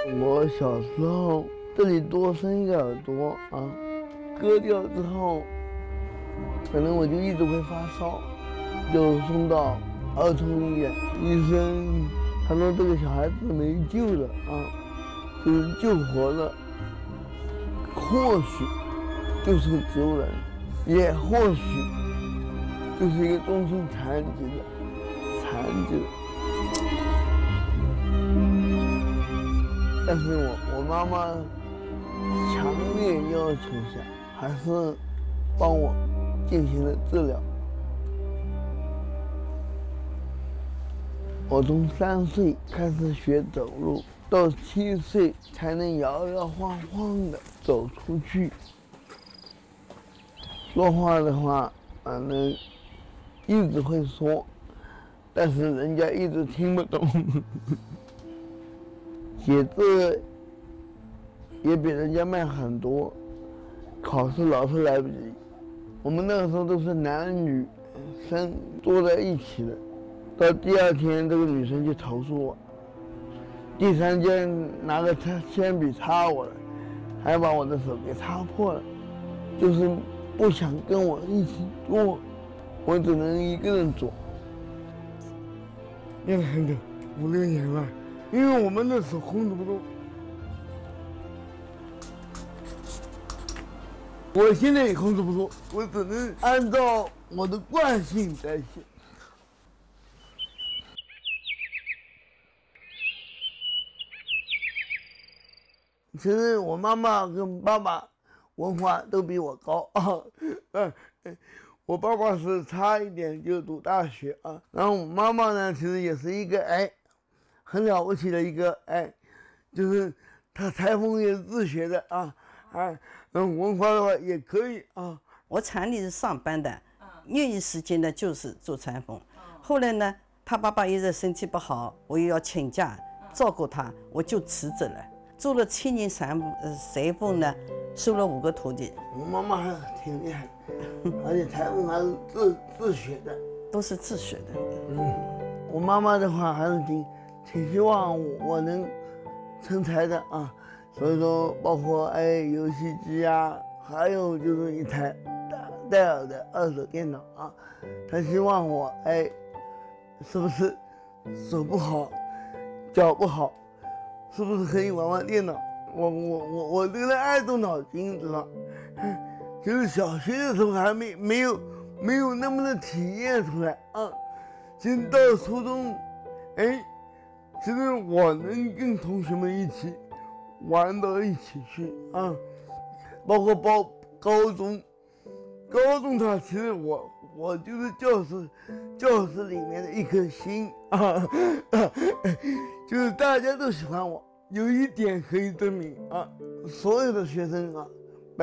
我小时候这里多生一个耳朵啊，割掉之后，可能我就一直会发烧，就送到儿童医院，医生他说这个小孩子没救了啊，就是救活了，或许就是个植物人，也或许就是一个终身残疾的。但是我妈妈强烈要求下，还是帮我进行了治疗。我从3岁开始学走路，到7岁才能摇摇晃晃地走出去。说话的话，反正一直会说，但是人家一直听不懂。写字也比人家慢很多，考试老是来不及。我们那个时候都是男女生坐在一起的，到第2天这个女生就投诉我，第3天拿个铅笔擦我了，还把我的手给擦破了，就是不想跟我一起做，我只能一个人做。练了很久，5、6年了。因为我们的手控制不住，我现在也控制不住，我只能按照我的惯性在写。其实我妈妈跟爸爸文化都比我高啊，我爸爸是差一点就读大学啊，然后我妈妈呢，其实也是一个很了不起的一个就是他裁缝也是自学的啊，文化的话也可以啊。 我厂里是上班的，业余时间呢就是做裁缝。后来呢，他爸爸一直身体不好，我又要请假照顾他，我就辞职了。做了7年裁缝呢，收了5个徒弟。 我妈妈还挺厉害，而且裁缝还是自学的， 都是自学的。 我妈妈的话还是挺希望我能成才的啊，所以说包括游戏机啊，还有就是一台戴尔的2手电脑啊，她希望我是不是手不好，脚不好，是不是可以玩玩电脑？我这个人爱动脑筋，知道？就是小学的时候还没有那么的体验出来啊，其实到初中，其实我能跟同学们一起玩到一起去啊，包括高中它其实我就是教室里面的一颗心啊，就是大家都喜欢我。有一点可以证明啊，所有的学生啊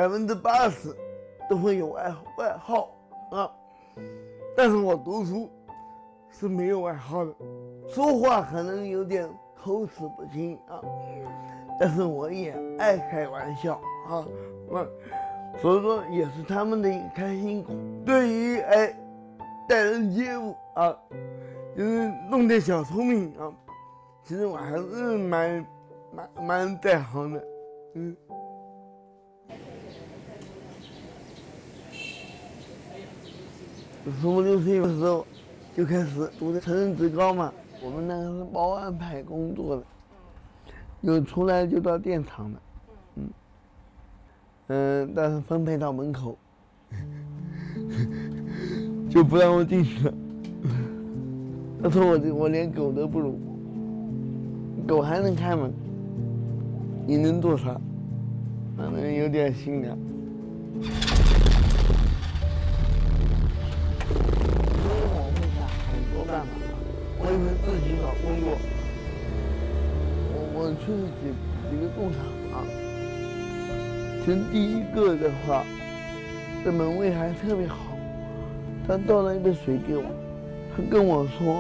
，80%都会有外号啊，但是我读书是没有外号的，说话可能有点口齿不清啊，但是我也爱开玩笑啊，所以说也是他们的一个开心果。对于待人接物啊，就是弄点小聪明啊，其实我还是蛮在行的。15、16岁的时候就开始读的成人职高嘛，我们那个是包安排工作的，有出来就到电厂的，但是分配到门口，就不让我进去了。他说我连狗都不如，狗还能开门，你能做啥？反正有点心凉。我会想很多办法，我也会自己找工作。我去了几个工厂啊，其实第一个的话，这门卫还特别好，他倒了一杯水给我，他跟我说